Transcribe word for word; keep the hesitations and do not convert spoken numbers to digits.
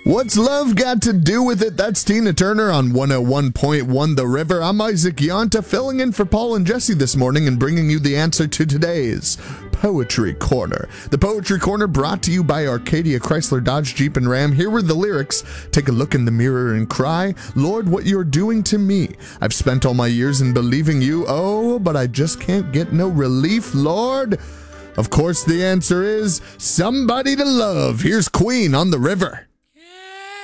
What's love got to do with it? That's Tina Turner on one oh one point one The River. I'm Isaac Yonta, filling in for Paul and Jesse this morning and bringing you the answer to today's Poetry Corner. The Poetry Corner brought to you by Arcadia Chrysler Dodge Jeep and Ram. Here were the lyrics. Take a look in the mirror and cry, Lord, what you're doing to me. I've spent all my years in believing you, oh, but I just can't get no relief, Lord. Of course, the answer is Somebody to Love. Here's Queen on The River.